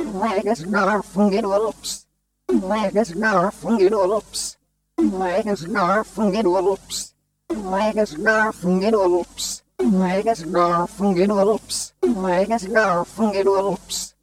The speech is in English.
Legas garfungidolos. Legas garfungidolos. Legas garfungidolos. Legas garfungidolos. Legas garfungidolos. Legas garfungidolos.